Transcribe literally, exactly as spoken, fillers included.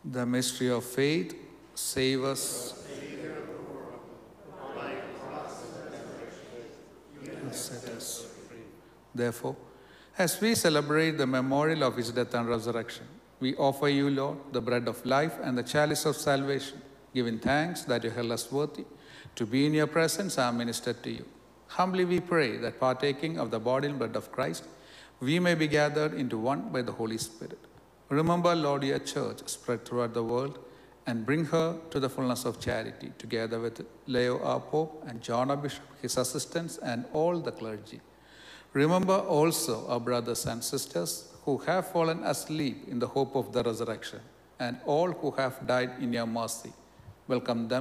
The mystery of faith, save us. Set us free. Therefore, as we celebrate the memorial of his death and resurrection, we offer you, Lord, the bread of life and the chalice of salvation, giving thanks that you held us worthy to be in your presence and minister to you. Humbly we pray that partaking of the body and blood of Christ, we may be gathered into one by the Holy Spirit. Remember, Lord, your church spread throughout the world and bring her to the fullness of charity, together with Leo our Pope and John our Bishop, his assistants, and all the clergy. Remember also our brothers and sisters who have fallen asleep in the hope of the resurrection, and all who have died in your mercy. Welcome them